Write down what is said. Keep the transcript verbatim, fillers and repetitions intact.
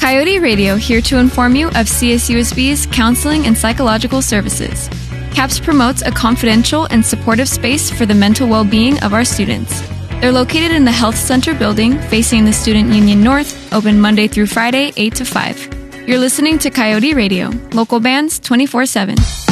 Coyote Radio, here to inform you of C S U S B's counseling and psychological services. CAPS promotes a confidential and supportive space for the mental well-being of our students. They're located in the Health Center building facing the Student Union North, open Monday through Friday, eight to five. You're listening to Coyote Radio, local bands twenty-four seven.